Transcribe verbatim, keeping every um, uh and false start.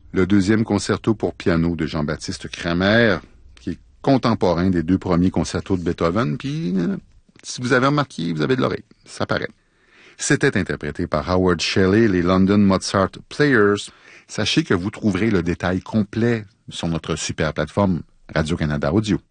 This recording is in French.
le deuxième concerto pour piano de Jean-Baptiste Cramer, qui est contemporain des deux premiers concertos de Beethoven, puis euh, si vous avez remarqué, vous avez de l'oreille, ça paraît. C'était interprété par Howard Shelley, les London Mozart Players. Sachez que vous trouverez le détail complet sur notre super plateforme Radio-Canada Audio.